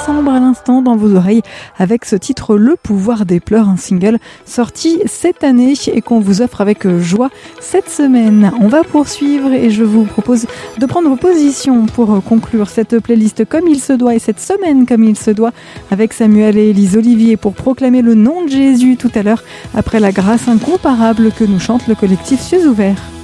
Décembre à l'instant dans vos oreilles avec ce titre Le pouvoir des pleurs, un single sorti cette année et qu'on vous offre avec joie cette semaine. On va poursuivre et je vous propose de prendre position pour conclure cette playlist comme il se doit et cette semaine comme il se doit avec Samuel et Élise Olivier pour proclamer le nom de Jésus tout à l'heure après la grâce incomparable que nous chante le collectif Cieux ouverts.